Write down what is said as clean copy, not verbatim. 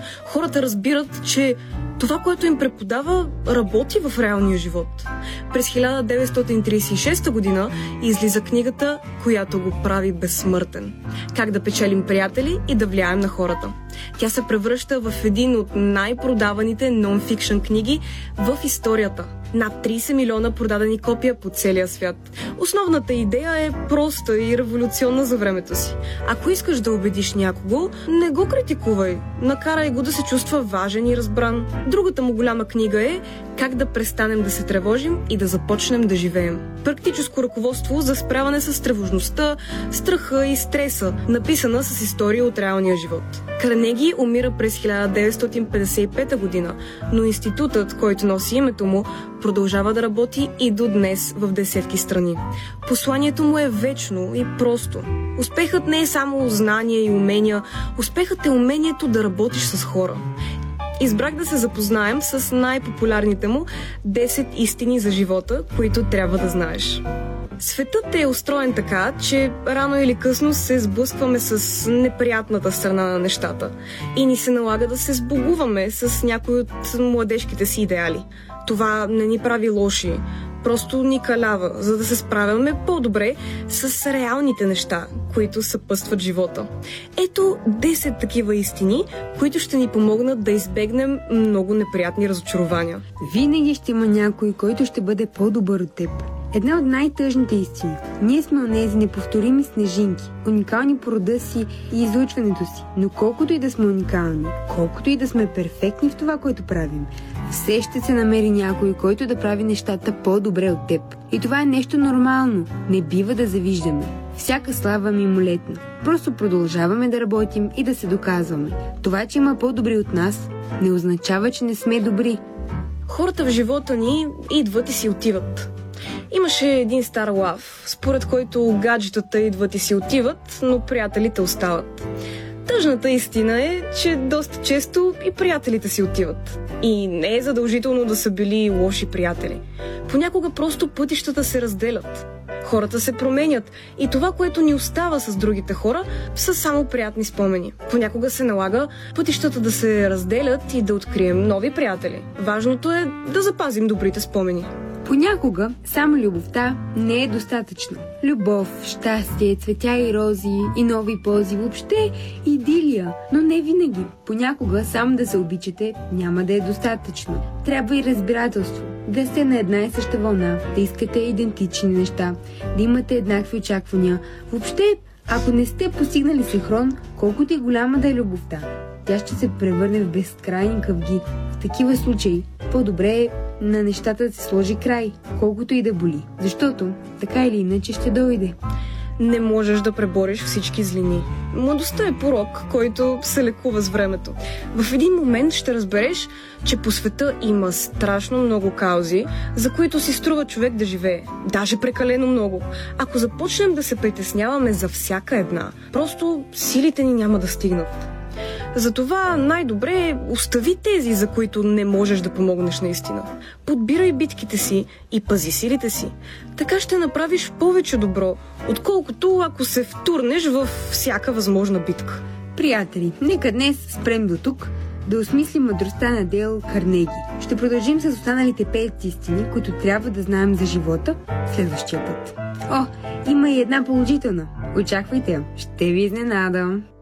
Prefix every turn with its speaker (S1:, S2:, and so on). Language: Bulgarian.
S1: хората разбират, че това, което им преподава, работи в реалния живот. През 1936 година излиза книгата, която го прави безсмъртен. Как да печелим приятели и да влияем на хората. Тя се превръща в един от най-продаваните нон-фикшън книги в историята. Над 30 милиона продадени копия по целия свят. Основната идея е проста и революционна за времето си. Ако искаш да убедиш някого, не го критикувай. Накарай го да се чувства важен и разбран. Другата му голяма книга е Как да престанем да се тревожим и да започнем да живеем. Практическо ръководство за справяне с тревожността, страха и стреса, написана с история от реалния живот. Карнеги умира през 1955 година, но институтът, който носи името му, продължава да работи и до днес в десетки страни. Посланието му е вечно и просто. Успехът не е само знания и умения, успехът е умението да работиш с хора. Избрах да се запознаем с най-популярните му 10 истини за живота, които трябва да знаеш. Светът е устроен така, че рано или късно се сблъскваме с неприятната страна на нещата и ни се налага да се сбогуваме с някои от младежките си идеали. Това не ни прави лоши, просто ни калява, за да се справяме по-добре с реалните неща, които съпътстват живота. Ето 10 такива истини, които ще ни помогнат да избегнем много неприятни разочарования.
S2: Винаги ще има някой, който ще бъде по-добър от теб. Една от най-тъжните истини. Ние сме онези неповторими снежинки, уникални по рода си и излъчването си. Но колкото и да сме уникални, колкото и да сме перфектни в това, което правим, все ще се намери някой, който да прави нещата по-добре от теб. И това е нещо нормално. Не бива да завиждаме. Всяка слава мимолетна. Просто продължаваме да работим и да се доказваме. Това, че има по-добри от нас, не означава, че не сме добри.
S1: Хората в живота ни идват и си отиват. Имаше един стар лав, според който гаджетата идват и си отиват, но приятелите остават. Тъжната истина е, че доста често и приятелите си отиват. И не е задължително да са били лоши приятели. Понякога просто пътищата се разделят. Хората се променят и това, което ни остава с другите хора, са само приятни спомени. Понякога се налага пътищата да се разделят и да открием нови приятели. Важното е да запазим добрите спомени.
S2: Понякога само любовта не е достатъчна. Любов, щастие, цветя и рози и нови пози, въобще идилия, но не винаги. Понякога само да се обичате няма да е достатъчно. Трябва и разбирателство. Да сте на една и съща вълна, да искате идентични неща, да имате еднакви очаквания. Въобще, ако не сте постигнали синхрон, колкото и голяма да е любовта, тя ще се превърне в безкрайни къвги. В такива случаи по-добре е на нещата да се сложи край, колкото и да боли. Защото така или иначе ще дойде.
S1: Не можеш да пребориш всички злини. Младостта е порок, който се лекува с времето. В един момент ще разбереш, че по света има страшно много каузи, за които си струва човек да живее. Даже прекалено много. Ако започнем да се притесняваме за всяка една, просто силите ни няма да стигнат. Затова най-добре е остави тези, за които не можеш да помогнеш наистина. Подбирай битките си и пази силите си. Така ще направиш повече добро, отколкото ако се втурнеш във всяка възможна битка.
S2: Приятели, нека днес спрем до тук, да осмислим мъдростта на Дейл Карнеги. Ще продължим с останалите 5 истини, които трябва да знаем за живота следващия път. О, има и една положителна. Очаквайте я, ще ви изненадам.